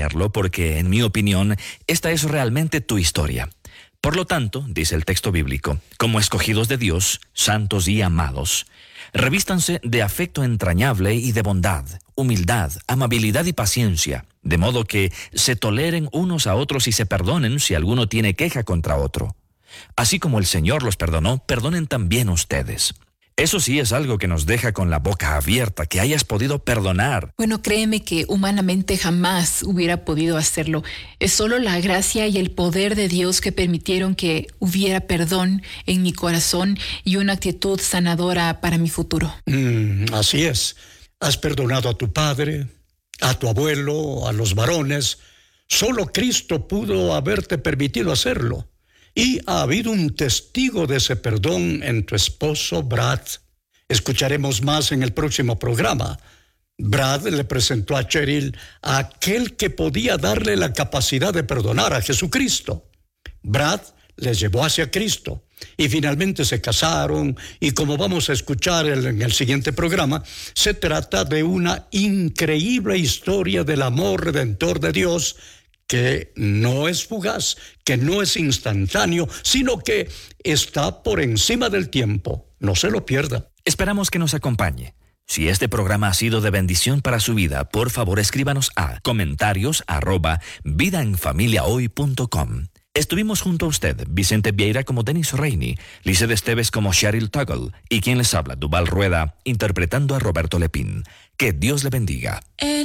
hacerlo porque, en mi opinión, esta es realmente tu historia. Por lo tanto, dice el texto bíblico, como escogidos de Dios, santos y amados, revístanse de afecto entrañable y de bondad, humildad, amabilidad y paciencia, de modo que se toleren unos a otros y se perdonen si alguno tiene queja contra otro. Así como el Señor los perdonó, perdonen también ustedes. Eso sí es algo que nos deja con la boca abierta, que hayas podido perdonar. Bueno, créeme que humanamente jamás hubiera podido hacerlo. Es solo la gracia y el poder de Dios que permitieron que hubiera perdón en mi corazón y una actitud sanadora para mi futuro. Así es. Has perdonado a tu padre, a tu abuelo, a los varones. Solo Cristo pudo haberte permitido hacerlo. Y ha habido un testigo de ese perdón en tu esposo, Brad. Escucharemos más en el próximo programa. Brad le presentó a Cheryl a aquel que podía darle la capacidad de perdonar, a Jesucristo. Brad les llevó hacia Cristo y finalmente se casaron, y como vamos a escuchar en el siguiente programa, se trata de una increíble historia del amor redentor de Dios, que no es fugaz, que no es instantáneo, sino que está por encima del tiempo. No se lo pierda. Esperamos que nos acompañe. Si este programa ha sido de bendición para su vida, por favor escríbanos a comentarios@vidaenfamiliahoy.com. Estuvimos junto a usted, Vicente Vieira como Dennis Rainey, Lizeth Esteves como Cheryl Tuggle, y quien les habla, Duval Rueda, interpretando a Roberto Lepín. Que Dios le bendiga.